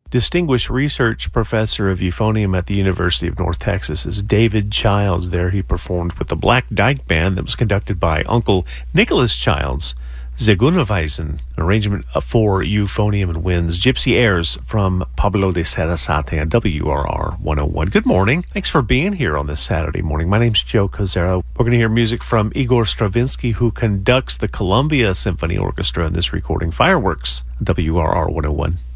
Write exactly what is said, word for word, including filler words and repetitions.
Distinguished Research Professor of Euphonium at the University of North Texas is David Childs. There he performed with the Black Dyke Band that was conducted by Uncle Nicholas Childs. Zegunaweisen, an arrangement for euphonium and winds. Gypsy Airs from Pablo de Sarasate on W R R one oh one. Good morning. Thanks for being here on this Saturday morning. My name's Joe Kozera. We're going to hear music from Igor Stravinsky, who conducts the Columbia Symphony Orchestra in this recording. Fireworks, W R R one oh one.